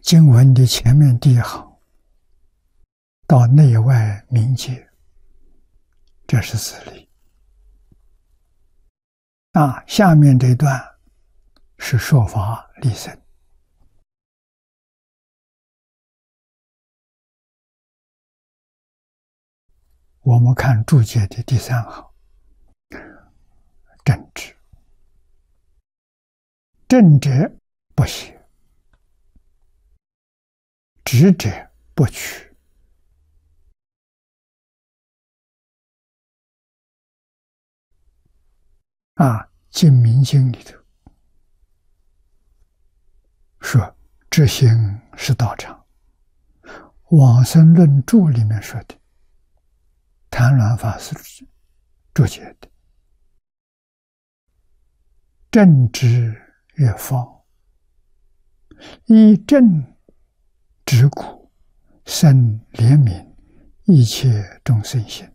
经文的前面第一行到内外明解，这是自利。下面这一段是说法利生。我们看注解的第3行，正直，正者不邪，直者不屈。净明经里头说，知行是道场。往生论注里面说的，谭鸾法师注解的，正直越方，以正直苦，生怜悯一切众生心。